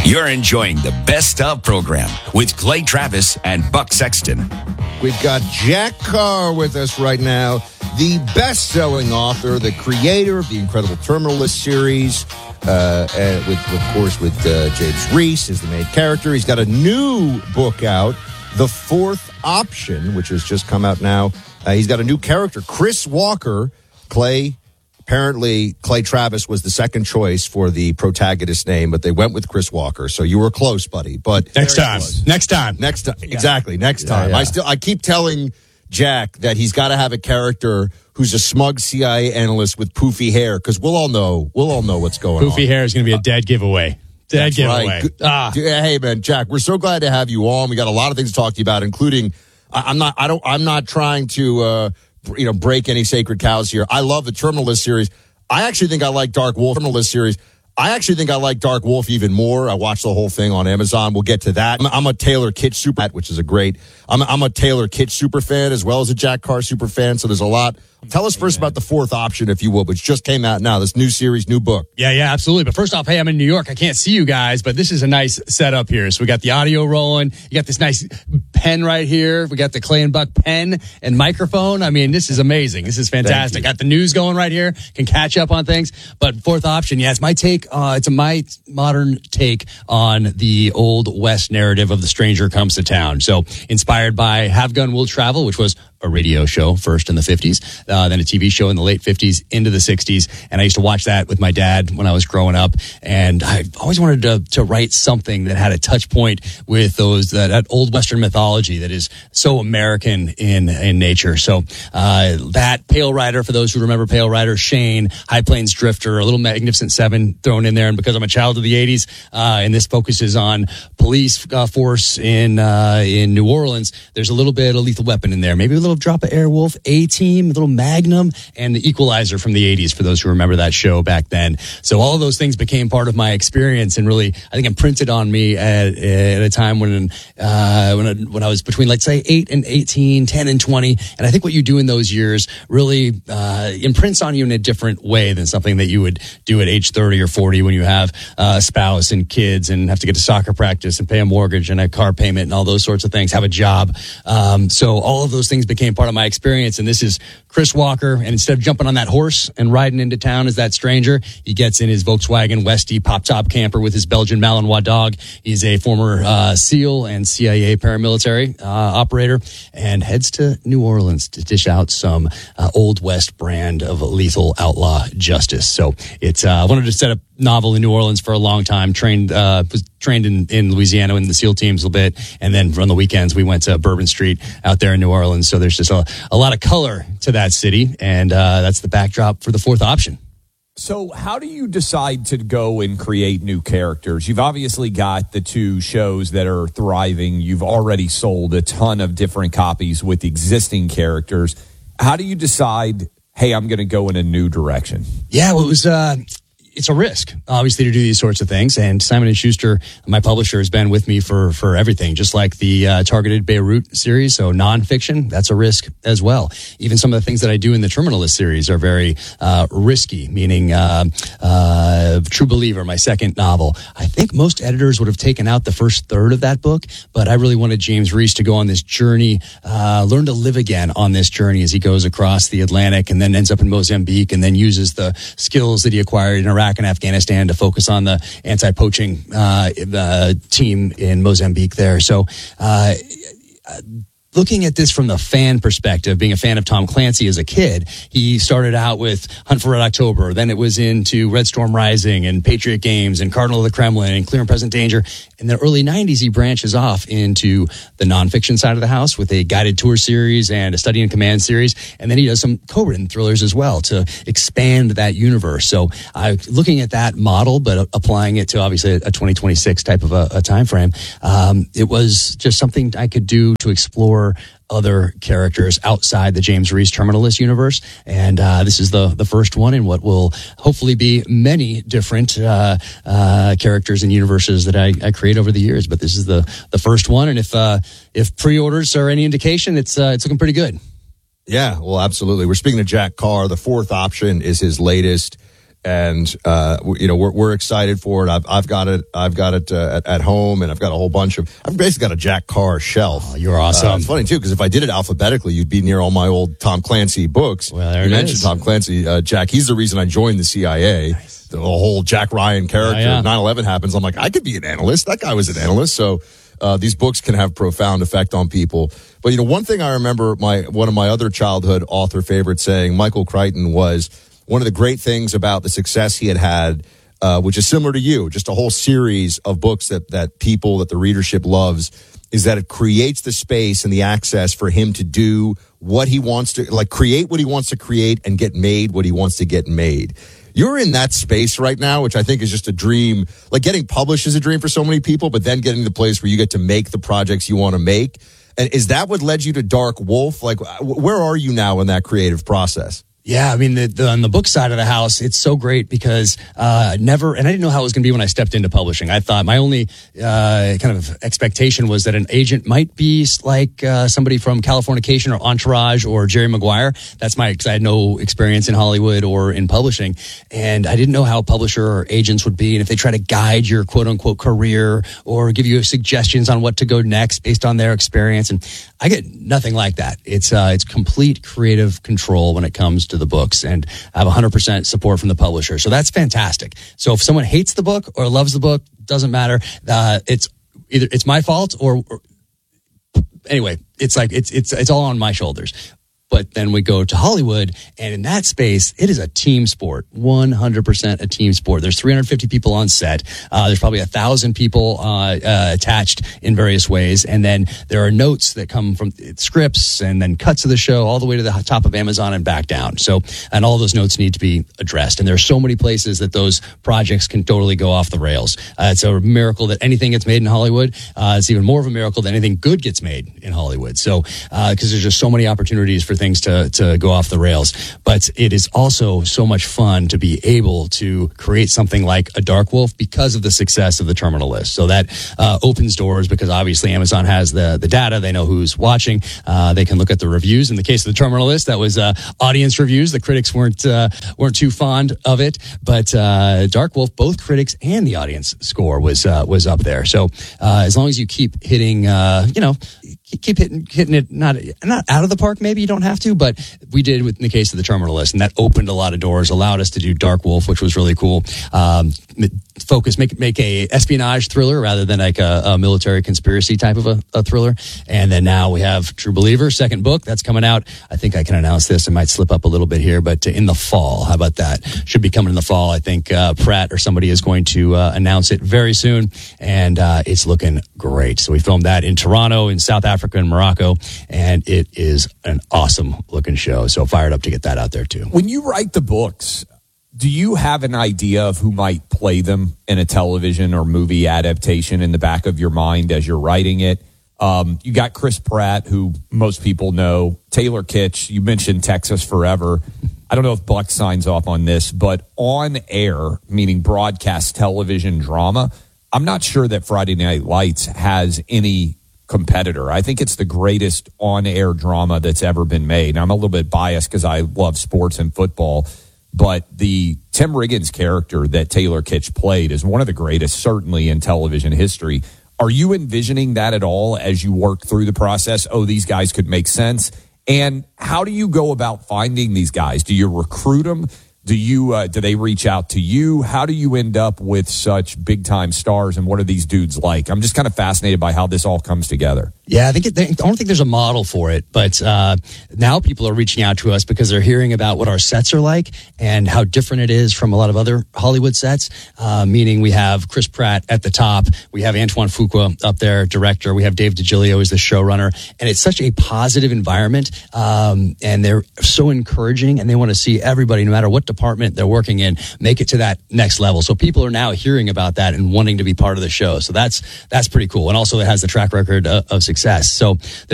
You're enjoying the Best Of program with Clay Travis and Buck Sexton. We've got Jack Carr with us right now, the best-selling author, the creator of the incredible Terminal List series, with James Reese as the main character. He's got a new book out, The Fourth Option, which has just come out now. He's got a new character, Chris Walker. Apparently, Clay Travis was the second choice for the protagonist name, but they went with Chris Walker. So you were close, buddy. But next time. Exactly. Next time. Yeah. I keep telling Jack that he's got to have a character who's a smug CIA analyst with poofy hair, because we'll all know what's going on. Poofy hair is going to be a dead giveaway. Dead giveaway. Right. Hey man, Jack, we're so glad to have you on. We got a lot of things to talk to you about, including I'm not trying to break any sacred cows here. I love the Terminal List series. I actually think I like Dark Wolf even more. I watched the whole thing on Amazon. We'll get to that. I'm a Taylor Kitsch super, which is I'm a Taylor Kitsch super fan as well as a Jack Carr super fan. So there's a lot. Tell us first about The Fourth Option, if you will, which just came out now. This new series, new book. Yeah, absolutely. But first off, hey, I'm in New York. I can't see you guys, but this is a nice setup here. So we got the audio rolling. You got this nice pen right here. We got the Clay and Buck pen and microphone. I mean, this is amazing. This is fantastic. Got the news going right here. Can catch up on things. But Fourth Option, it's my take. It's my modern take on the Old West narrative of The Stranger Comes to Town. So inspired by Have Gun Will Travel, which was a radio show first in the 50s, then a TV show in the late 50s into the 60s. And I used to watch that with my dad when I was growing up. And I always wanted to write something that had a touch point with that old Western mythology that is so American in nature. So that Pale Rider, for those who remember Pale Rider, Shane, High Plains Drifter, a little Magnificent Seven thrown in there. And because I'm a child of the 80s, and this focuses on police force in New Orleans, there's a little bit of Lethal Weapon in there. Maybe a little drop of Airwolf, A-Team, a little Magnum, and the Equalizer from the 80s, for those who remember that show back then. So all of those things became part of my experience and really, I think, imprinted on me at a time when I was between, let's say, 8 and 18, 10 and 20. And I think what you do in those years really imprints on you in a different way than something that you would do at age 30 or 40 when you have a spouse and kids and have to get to soccer practice and pay a mortgage and a car payment and all those sorts of things, have a job. So all of those things became part of my experience. And this is Chris Walker. And instead of jumping on that horse and riding into town as that stranger, he gets in his Volkswagen Westie pop-top camper with his Belgian Malinois dog. He's a former SEAL and CIA paramilitary operator and heads to New Orleans to dish out some Old West brand of lethal outlaw justice. So it's I wanted to set up novel in New Orleans for a long time. Was trained in Louisiana in the SEAL teams a bit, and then on the weekends we went to Bourbon Street out there in New Orleans. So there's just a lot of color to that city, and that's the backdrop for The Fourth Option. So how do you decide to go and create new characters? You've obviously got the two shows that are thriving. You've already sold a ton of different copies with existing characters. How do you decide, hey, I'm going to go in a new direction? Yeah, well, it's a risk, obviously, to do these sorts of things. And Simon & Schuster, my publisher, has been with me for everything, just like the Targeted Beirut series. So nonfiction, that's a risk as well. Even some of the things that I do in the Terminal List series are very risky, meaning True Believer, my second novel. I think most editors would have taken out the first third of that book, but I really wanted James Reese to go on this journey, learn to live again on this journey as he goes across the Atlantic and then ends up in Mozambique and then uses the skills that he acquired in Iraq and Afghanistan to focus on the anti-poaching team in Mozambique there. So looking at this from the fan perspective, being a fan of Tom Clancy as a kid, he started out with Hunt for Red October. Then it was into Red Storm Rising and Patriot Games and Cardinal of the Kremlin and Clear and Present Danger. In the early 90s, he branches off into the nonfiction side of the house with a guided tour series and a study in command series. And then he does some co-written thrillers as well to expand that universe. So looking at that model, but applying it to obviously a 2026 type of a time frame, it was just something I could do to explore other characters outside the James Reese Terminal List universe. And this is the first one in what will hopefully be many different characters and universes that I create over the years. But this is the first one. And if pre-orders are any indication, it's looking pretty good. Yeah, well, absolutely. We're speaking to Jack Carr. The Fourth Option is his latest and we're excited for it. I've got it at home, and I've got a whole bunch of. I've basically got a Jack Carr shelf. Oh, you're awesome. It's funny too because if I did it alphabetically, you'd be near all my old Tom Clancy books. Well, there you it mentioned is. Tom Clancy, Jack. He's the reason I joined the CIA. Nice. The whole Jack Ryan character. Yeah. 9/11 happens. I'm like, I could be an analyst. That guy was an analyst. So these books can have profound effect on people. But one thing I remember one of my other childhood author favorites saying, Michael Crichton, was one of the great things about the success he had, which is similar to you, just a whole series of books that the readership loves, is that it creates the space and the access for him to do what he wants to, like create what he wants to create and get made what he wants to get made. You're in that space right now, which I think is just a dream. Like getting published is a dream for so many people, but then getting to the place where you get to make the projects you want to make. And is that what led you to Dark Wolf? Like, where are you now in that creative process? Yeah, I mean, on the book side of the house, it's so great because and I didn't know how it was going to be when I stepped into publishing. I thought my only kind of expectation was that an agent might be like somebody from Californication or Entourage or Jerry Maguire. That's because I had no experience in Hollywood or in publishing. And I didn't know how a publisher or agents would be and if they try to guide your quote unquote career or give you suggestions on what to go next based on their experience. And I get nothing like that. It's complete creative control when it comes to the books, and I have 100% support from the publisher. So that's fantastic. So if someone hates the book or loves the book, doesn't matter. It's my fault or anyway, it's like, it's all on my shoulders. But then we go to Hollywood, and in that space, it is a team sport, 100% a team sport. There's 350 people on set. There's probably 1,000 people attached in various ways. And then there are notes that come from scripts and then cuts of the show all the way to the top of Amazon and back down. So, and all those notes need to be addressed. And there's so many places that those projects can totally go off the rails. It's a miracle that anything gets made in Hollywood. It's even more of a miracle that anything good gets made in Hollywood. So, because there's just so many opportunities for things to go off the rails. But it is also so much fun to be able to create something like a Dark Wolf because of the success of the Terminal List. So that opens doors because obviously Amazon has the data. They know who's watching. They can look at the reviews. In the case of the Terminal List, that was audience reviews. The critics weren't too fond of it. But Dark Wolf, both critics and the audience score was up there. So as long as you keep hitting, keep hitting it, not out of the park, maybe you don't have to, but we did in the case of the Terminal List, and that opened a lot of doors, allowed us to do Dark Wolf, which was really cool. Make a espionage thriller rather than like a military conspiracy type of a thriller. And then now we have True Believer, second book that's coming out. I think I can announce this. It might slip up a little bit here, but in the fall. How about that? Should be coming in the fall. I think Pratt or somebody is going to announce it very soon, and it's looking great. So we filmed that in Toronto, in South Africa, and Morocco, and it is an awesome looking show. So fired up to get that out there too. When you write the books, do you have an idea of who might play them in a television or movie adaptation in the back of your mind as you're writing it? You got Chris Pratt, who most people know. Taylor Kitsch, you mentioned Texas Forever. I don't know if Buck signs off on this, but on air, meaning broadcast television drama, I'm not sure that Friday Night Lights has any competitor. I think it's the greatest on-air drama that's ever been made. Now, I'm a little bit biased because I love sports and football, but the Tim Riggins character that Taylor Kitsch played is one of the greatest, certainly in television history. Are you envisioning that at all as you work through the process? Oh, these guys could make sense. And how do you go about finding these guys? Do you recruit them? Do they reach out to you? How do you end up with such big time stars, and what are these dudes like? I'm just kind of fascinated by how this all comes together. Yeah, I don't think there's a model for it, but now people are reaching out to us because they're hearing about what our sets are like and how different it is from a lot of other Hollywood sets. Meaning we have Chris Pratt at the top, we have Antoine Fuqua up there, director, we have Dave DiGilio as the showrunner, and it's such a positive environment, and they're so encouraging, and they want to see everybody, no matter what department they're working in, make it to that next level. So people are now hearing about that and wanting to be part of the show. So that's pretty cool, and also it has the track record of success. So